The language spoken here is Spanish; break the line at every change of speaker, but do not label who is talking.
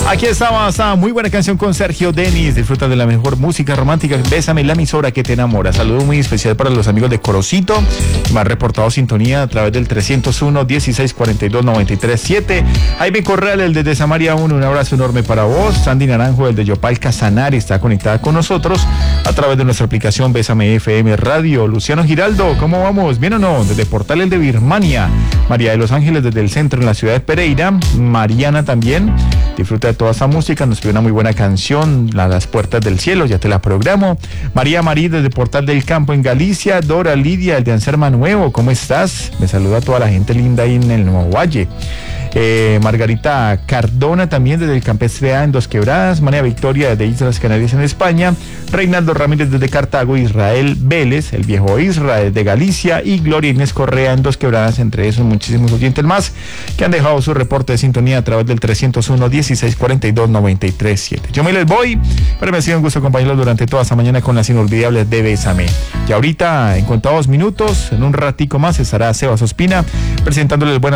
Aquí estamos, muy buena canción con Sergio Denis. Disfruta de la mejor música romántica. Bésame, la emisora que te enamora. Saludo muy especial para los amigos de Corocito. Me han reportado sintonía a través del 301-1642-937. Jaime Corral, el de Samaria 1, un abrazo enorme para vos. Sandy Naranjo, el de Yopal Casanare, está conectada con nosotros a través de nuestra aplicación Bésame FM Radio. Luciano Giraldo, ¿cómo vamos? ¿Bien o no? Desde Portal el de Birmania. María de los Ángeles desde el centro en la ciudad de Pereira. Mariana también. Disfruta de toda esta música, nos pidió una muy buena canción, Las Puertas del Cielo, ya te la programo. María Marí desde Portal del Campo en Galicia. Dora Lidia, el de Anserma Nuevo, ¿cómo estás? Me saluda a toda la gente linda ahí en el Nuevo Valle. Margarita Cardona también desde el Campestre A en Dos Quebradas. María Victoria desde Islas Canarias en España. Reinaldo Ramírez desde Cartago. Israel Vélez, el viejo Israel desde Galicia. Y Gloria Inés Correa en Dos Quebradas. Entre esos muchísimos oyentes más que han dejado su reporte de sintonía a través del 301-1642-937. Yo me les voy, pero me ha sido un gusto acompañarlos durante toda esta mañana con las inolvidables de Bésame. Y ahorita, en contados minutos, en un ratico más, estará Sebas Ospina presentándoles buenas